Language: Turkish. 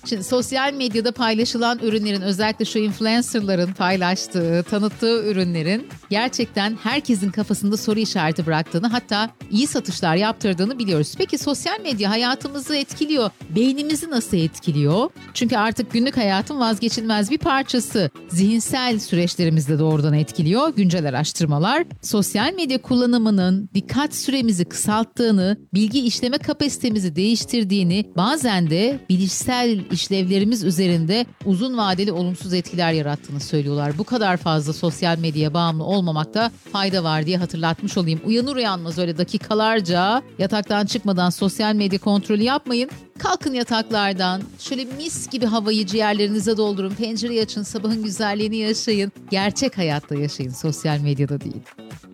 Şimdi sosyal medyada paylaşılan ürünlerin, özellikle şu influencerların paylaştığı, tanıttığı ürünlerin gerçekten herkesin kafasında soru işareti bıraktığını, hatta iyi satışlar yaptırdığını biliyoruz. Peki sosyal medya hayatımızı etkiliyor. Beynimizi nasıl etkiliyor? Çünkü artık günlük hayatın vazgeçilmez bir parçası. Zihinsel süreçlerimizi de doğrudan etkiliyor. Güncel araştırmalar sosyal medya kullanımının dikkat süremizi kısalttığını, bilgi işleme kapasitemizi değiştirdiğini, bazen de bilişsel işlevlerimiz üzerinde uzun vadeli olumsuz etkiler yarattığını söylüyorlar. Bu kadar fazla sosyal medyaya bağımlı olmamakta fayda var diye hatırlatmış olayım. Uyanır uyanmaz öyle dakikalarca yataktan çıkmadan sosyal medya kontrolü yapmayın. Kalkın yataklardan, şöyle mis gibi havayı ciğerlerinize doldurun, pencereyi açın, sabahın güzelliğini yaşayın. Gerçek hayatta yaşayın, sosyal medyada değil.